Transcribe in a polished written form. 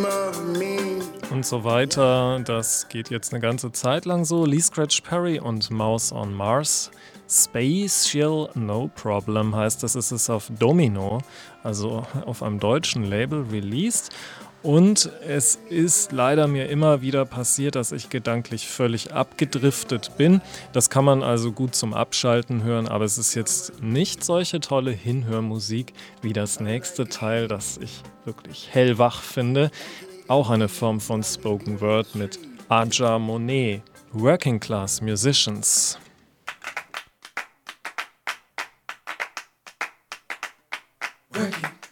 Und so weiter. Das geht jetzt eine ganze Zeit lang so. Lee Scratch Perry und Mouse on Mars. Spatial No Problem heißt das, ist es auf Domino, also auf einem deutschen Label released. Und es ist leider mir immer wieder passiert, dass ich gedanklich völlig abgedriftet bin. Das kann man also gut zum Abschalten hören, aber es ist jetzt nicht solche tolle Hinhörmusik wie das nächste Teil, das ich wirklich hellwach finde. Auch eine Form von Spoken Word mit Aja Monet, Working Class Musicians. Working